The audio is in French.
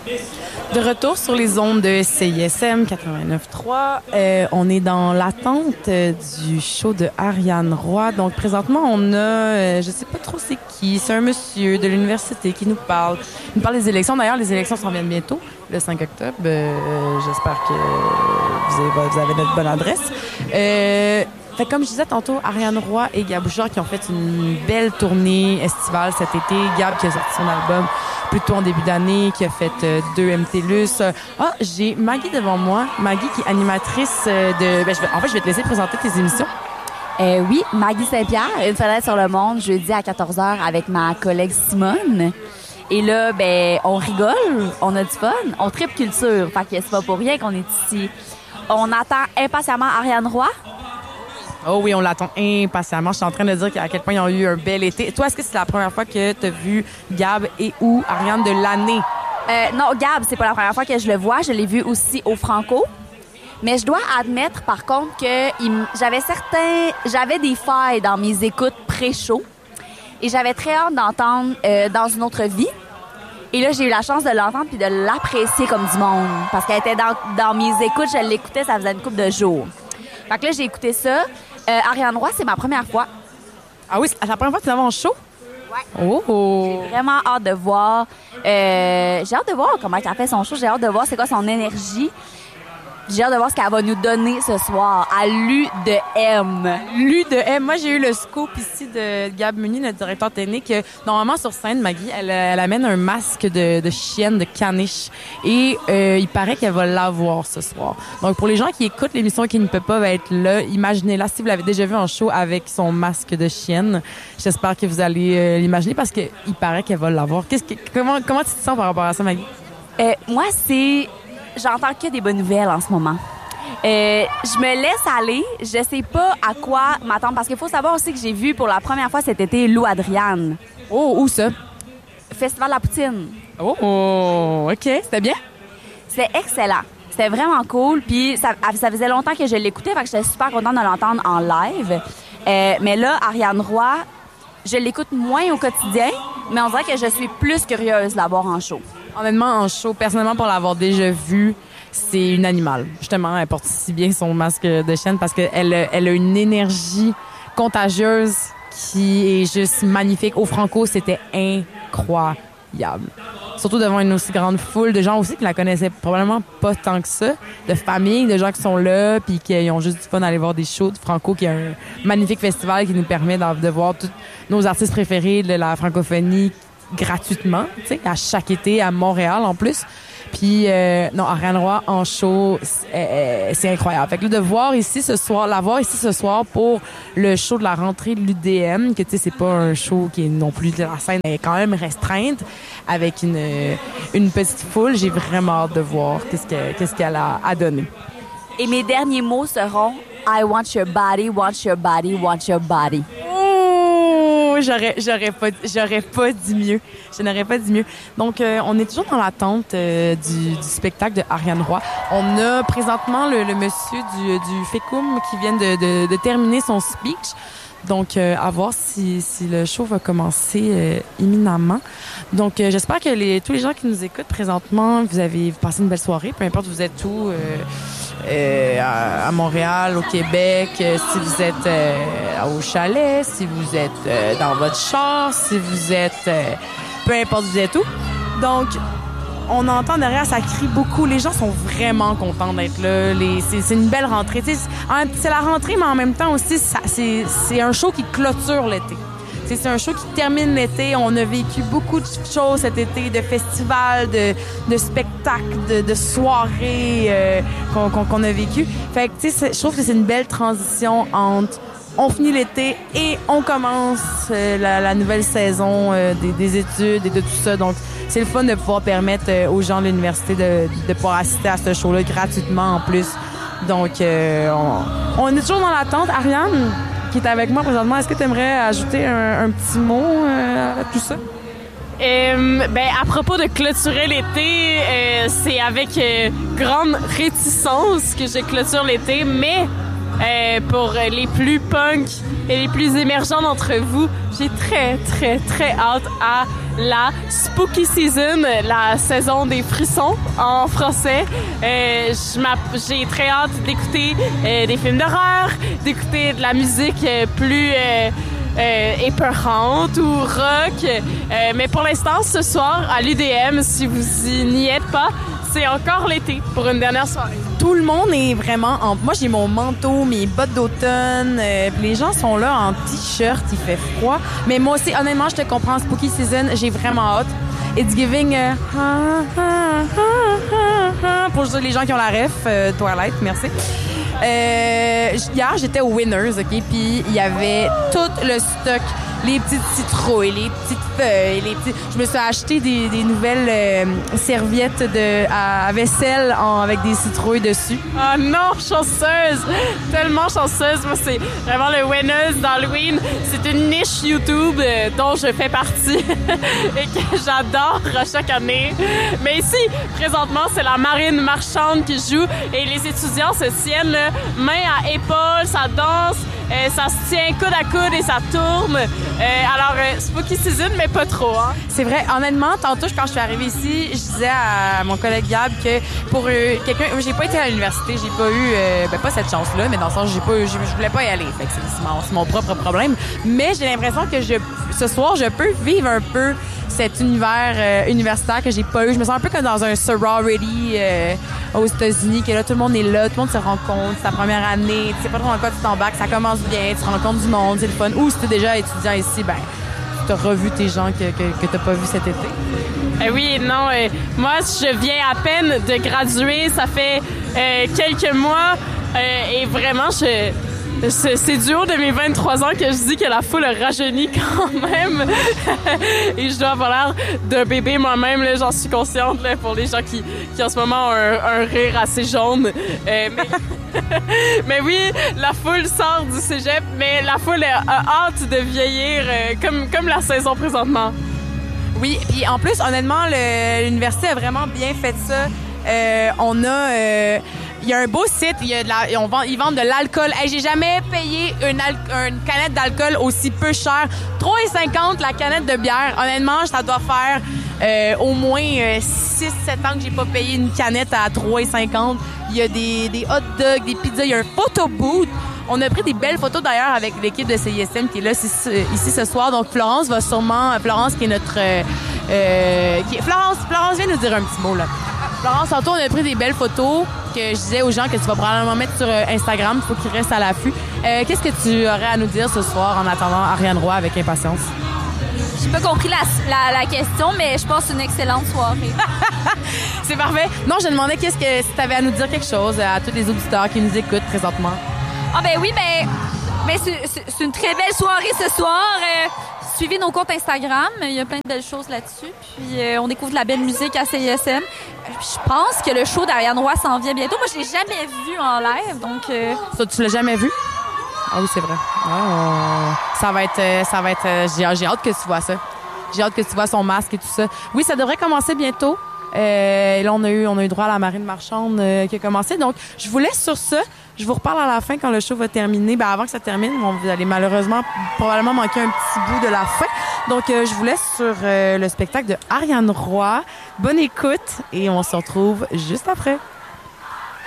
De retour sur les ondes de CISM 89.3, on est dans l'attente du show de Ariane Roy. Donc présentement, on a, je sais pas trop c'est qui, c'est un monsieur de l'université qui nous parle. Il nous parle des élections. D'ailleurs, les élections s'en viennent bientôt, le 5 octobre. J'espère que vous avez notre bonne adresse. Fait comme je disais tantôt, Ariane Roy et Gab Bouchard qui ont fait une belle tournée estivale cet été. Gab qui a sorti son album plus tôt en début d'année, qui a fait 2 MTLUS. J'ai Maggie devant moi. Maggie qui est animatrice de... je vais te laisser présenter tes émissions. Oui, Maggie Saint-Pierre, Une fenêtre sur le monde, jeudi à 14h avec ma collègue Simone. Et là, on rigole, on a du fun, on tripe culture. Fait que c'est pas pour rien qu'on est ici. On attend impatiemment Ariane Roy. Oh oui, on l'attend impatiemment. Je suis en train de dire à quel point ils ont eu un bel été. Toi, est-ce que c'est la première fois que tu as vu Gab et ou Ariane de l'année? Non, Gab, c'est pas la première fois que je le vois. Je l'ai vu aussi au Franco. Mais je dois admettre, par contre, que j'avais des failles dans mes écoutes pré-show. Et j'avais très hâte d'entendre Dans une autre vie. Et là, j'ai eu la chance de l'entendre puis de l'apprécier comme du monde. Parce qu'elle était dans mes écoutes, je l'écoutais, ça faisait une couple de jours. Fait que là, j'ai écouté ça. Ariane Roy, c'est ma première fois. Ah oui, c'est la première fois que tu l'as en show? Ouais. Oh! J'ai vraiment hâte de voir. J'ai hâte de voir comment elle a fait son show. J'ai hâte de voir c'est quoi son énergie. J'ai hâte de voir ce qu'elle va nous donner ce soir à l'U-de-M. L'U-de-M. Moi, j'ai eu le scoop ici de Gab Muni, notre directeur technique. Normalement, sur scène, Maggie, elle amène un masque de chienne, de caniche. Et il paraît qu'elle va l'avoir ce soir. Donc, pour les gens qui écoutent l'émission et qui ne peuvent pas être là, imaginez-la. Si vous l'avez déjà vu en show avec son masque de chienne, j'espère que vous allez l'imaginer parce qu'il paraît qu'elle va l'avoir. Comment tu te sens par rapport à ça, Maggie? Moi, j'entends que des bonnes nouvelles en ce moment. Je me laisse aller. Je sais pas à quoi m'attendre parce qu'il faut savoir aussi que j'ai vu pour la première fois cet été Lou Adriane. Oh, où ça? Festival de la Poutine. Oh, OK. C'était bien? C'était excellent. C'était vraiment cool. Puis ça faisait longtemps que je l'écoutais, fait que j'étais super contente de l'entendre en live. Mais là, Ariane Roy, je l'écoute moins au quotidien, mais on dirait que je suis plus curieuse de la voir en show. Honnêtement, en show, personnellement, pour l'avoir déjà vue, c'est une animale. Justement, elle porte si bien son masque de chienne parce qu'elle a une énergie contagieuse qui est juste magnifique. Au Franco, c'était incroyable. Surtout devant une aussi grande foule de gens aussi qui la connaissaient probablement pas tant que ça, de familles, de gens qui sont là puis qui ont juste du fun à aller voir des shows de Franco, qui est un magnifique festival qui nous permet de voir tous nos artistes préférés de la francophonie gratuitement, tu sais, à chaque été à Montréal en plus. Puis non, Ariane Roy en show, c'est incroyable. Fait que là, de voir ici ce soir, la voir ici ce soir pour le show de la rentrée de l'UDM, que tu sais, c'est pas un show qui est non plus de la scène, elle est quand même restreinte avec une petite foule. J'ai vraiment hâte de voir qu'est-ce qu'elle a à donner. Et mes derniers mots seront I want your body, want your body, want your body. J'aurais pas dit mieux. Je n'aurais pas dit mieux. Donc, on est toujours dans l'attente du spectacle de Ariane Roy. On a présentement le monsieur du FECUM qui vient de terminer son speech. Donc, à voir si le show va commencer imminemment. Donc, j'espère que tous les gens qui nous écoutent présentement, vous avez passé une belle soirée, peu importe vous êtes où, à Montréal, au Québec, si vous êtes au chalet, si vous êtes dans votre char, si vous êtes... peu importe vous êtes où. Donc, on entend derrière, ça crie beaucoup. Les gens sont vraiment contents d'être là. C'est une belle rentrée. C'est la rentrée, mais en même temps aussi, c'est un show qui clôture l'été. C'est un show qui termine l'été. On a vécu beaucoup de choses cet été, de festivals, de spectacles, de soirées qu'on a vécu. Fait que, tu sais, je trouve que c'est une belle transition entre on finit l'été et on commence la nouvelle saison des études et de tout ça. Donc, c'est le fun de pouvoir permettre aux gens de l'université de pouvoir assister à ce show-là gratuitement en plus. Donc, on est toujours dans l'attente. Ariane, qui est avec moi présentement, est-ce que tu aimerais ajouter un petit mot à tout ça? À propos de clôturer l'été, c'est avec grande réticence que je clôture l'été, mais pour les plus punk et les plus émergents d'entre vous, j'ai très, très, très hâte à la Spooky Season, la saison des frissons en français. J'ai très hâte d'écouter des films d'horreur, d'écouter de la musique plus épeurante ou rock. Mais pour l'instant, ce soir, à l'UDM, si vous n'y êtes pas, c'est encore l'été pour une dernière soirée. Tout le monde est vraiment en... Moi, j'ai mon manteau, mes bottes d'automne. Les gens sont là en t-shirt, il fait froid. Mais moi aussi, honnêtement, je te comprends. Spooky Season, j'ai vraiment hâte. It's giving... pour les gens qui ont la ref, Twilight, merci. Hier, j'étais au Winners, OK? Puis il y avait tout le stock. Les petites citrouilles, les petites feuilles, Je me suis acheté des nouvelles serviettes à vaisselle avec des citrouilles dessus. Ah non, chanceuse! Tellement chanceuse. Moi, c'est vraiment le Winners d'Halloween. C'est une niche YouTube dont je fais partie et que j'adore à chaque année. Mais ici, présentement, c'est la marine marchande qui joue et les étudiants se tiennent là, main à épaule, ça danse, ça se tient coude à coude et ça tourne. Alors, Spooky Season, mais pas trop, hein? C'est vrai. Honnêtement, tantôt, quand je suis arrivée ici, je disais à mon collègue Gab que pour quelqu'un... J'ai pas été à l'université, j'ai pas eu... pas cette chance-là, mais dans le sens, je voulais pas y aller. Fait que c'est mon propre problème. Mais j'ai l'impression que ce soir, je peux vivre un peu cet univers universitaire que j'ai pas eu. Je me sens un peu comme dans un sorority aux États-Unis, que là, tout le monde est là, tout le monde se rencontre, c'est ta première année, tu sais pas trop dans quoi tu t'embarques, ça commence bien, tu rencontres du monde, c'est le fun. Ou si t'es déjà étudiant ici, ben, tu as revu tes gens que t'as pas vu cet été. Oui, non, moi, je viens à peine de graduer, ça fait quelques mois, et vraiment, c'est du haut de mes 23 ans que je dis que la foule a rajeuni quand même. Et je dois avoir l'air d'un bébé moi-même, là, j'en suis consciente, là, pour les gens qui en ce moment ont un rire assez jaune. Mais oui, la foule sort du cégep, mais la foule a hâte de vieillir comme la saison présentement. Oui, puis en plus, honnêtement, l'université a vraiment bien fait ça. Il y a un beau site, ils vendent de l'alcool. Hey, j'ai jamais payé une canette d'alcool aussi peu cher. 3,50 la canette de bière. Honnêtement, ça doit faire au moins 6-7 ans que j'ai pas payé une canette à 3,50. Il y a des hot dogs, des pizzas, il y a un photo booth. On a pris des belles photos d'ailleurs avec l'équipe de CISM qui est là ici ce soir. Donc Florence qui est notre... Florence, viens nous dire un petit mot là. Florence, tantôt, on a pris des belles photos que je disais aux gens que tu vas probablement mettre sur Instagram. Il faut qu'ils restent à l'affût. Qu'est-ce que tu aurais à nous dire ce soir en attendant Ariane Roy avec impatience? J'ai pas compris la question, mais je pense que c'est une excellente soirée. C'est parfait. Non, je demandais si tu avais à nous dire quelque chose à tous les auditeurs qui nous écoutent présentement. Ah ben oui, mais c'est une très belle soirée ce soir. Suivez nos comptes Instagram, il y a plein de belles choses là-dessus. Puis on découvre de la belle musique à CISM. Je pense que le show d'Ariane Roy s'en vient bientôt. Moi, je l'ai jamais vu en live, donc... Ça, tu l'as jamais vu? Ah oui, c'est vrai. Oh. Ça va être... J'ai hâte que tu vois ça. J'ai hâte que tu vois son masque et tout ça. Oui, ça devrait commencer bientôt. Et là, on a eu droit à la marine marchande qui a commencé. Donc, je vous laisse sur ça. Je vous reparle à la fin quand le show va terminer. Ben, avant que ça termine, vous allez probablement manquer un petit bout de la fin. Donc, je vous laisse sur le spectacle de Ariane Roy. Bonne écoute et on se retrouve juste après.